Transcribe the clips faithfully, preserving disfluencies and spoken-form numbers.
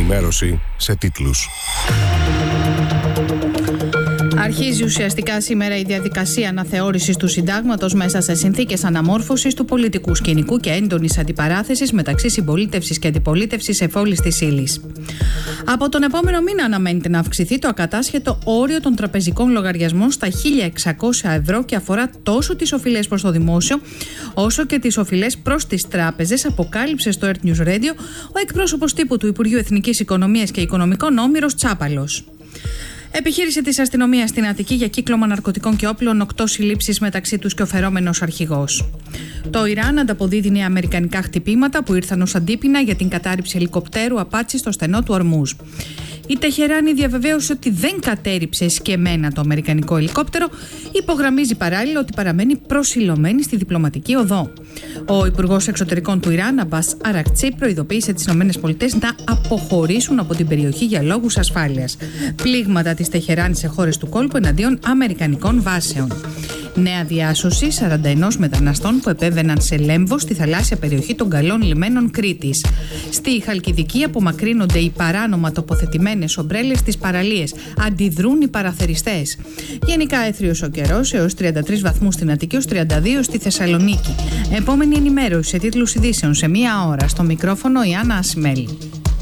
ενημέρωση σε τίτλους. Αρχίζει ουσιαστικά σήμερα η διαδικασία αναθεώρησης του συντάγματος μέσα σε συνθήκες αναμόρφωσης του πολιτικού σκηνικού και έντονης αντιπαράθεσης μεταξύ συμπολίτευσης και αντιπολίτευσης εφόλης της ύλης. Από τον επόμενο μήνα αναμένεται να αυξηθεί το ακατάσχετο όριο των τραπεζικών λογαριασμών στα χίλια εξακόσια ευρώ και αφορά τόσο τις οφειλές προς το δημόσιο όσο και τις οφειλές προς τις τράπεζες, αποκάλυψε στο Earth News Radio ο εκπρόσωπος τύπου του Υπουργείου Εθνικής Οικονομίας και Οικονομικών Όμηρος Τσάπαλος. Επιχείρηση της αστυνομίας στην Αττική για κύκλωμα ναρκωτικών και όπλων, οκτώ συλλήψεις μεταξύ τους και ο φερόμενος αρχηγός. Το Ιράν ανταποδίδει νέα αμερικανικά χτυπήματα που ήρθαν ως αντίπεινα για την κατάρριψη ελικοπτέρου Απάτσι στο στενό του Ορμούζ. Η Τεχεράνη διαβεβαίωσε ότι δεν κατέρριψε εσκεμμένα το αμερικανικό ελικόπτερο, υπογραμμίζει παράλληλα ότι παραμένει προσιλωμένη στη διπλωματική οδό. Ο Υπουργός Εξωτερικών του Ιράν, Αμπάς Αρακτσί, προειδοποίησε τις ΗΠΑ να αποχωρήσουν από την περιοχή για λόγους ασφάλειας. Πλήγματα της Τεχεράνη σε χώρες του κόλπου εναντίον αμερικανικών βάσεων. Νέα διάσωση σαράντα ένα μεταναστών που επέβαιναν σε Λέμβο στη θαλάσσια περιοχή των καλών λιμένων Κρήτης. Στη Χαλκιδική απομακρύνονται οι παράνομα τοποθετημένες ομπρέλες στις παραλίες. Αντιδρούν οι παραθεριστές. Γενικά έθριος ο καιρός, έως τριάντα τρεις βαθμούς στην Αττική, έως τριάντα δύο στη Θεσσαλονίκη. Επόμενη ενημέρωση σε τίτλους ειδήσεων σε μία ώρα. Στο μικρόφωνο η Άννα Ασημέλη.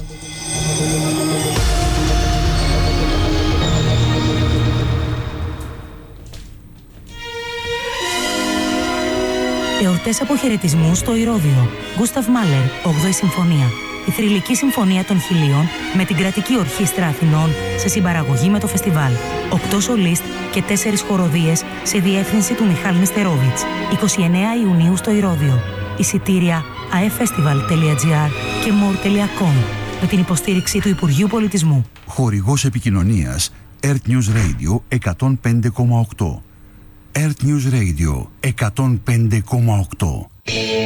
Εορτές αποχαιρετισμού στο Ηρώδειο. Γκούσταβ Μάλερ, όγδοη Συμφωνία. Η θρυλική συμφωνία των χιλίων με την κρατική ορχήστρα Αθηνών σε συμπαραγωγή με το φεστιβάλ. Οκτώ σολίστ και τέσσερις χοροδίες σε διεύθυνση του Μιχάλ Νεστερόβιτς. εικοστή ενάτη Ιουνίου στο Ηρώδειο. Εισιτήρια aefestival τελεία gr και more τελεία com με την υποστήριξη του Υπουργείου Πολιτισμού. Χορηγός επικοινωνίας Earth News Radio εκατόν πέντε κόμμα οκτώ. Earth News Radio εκατόν πέντε κόμμα οκτώ.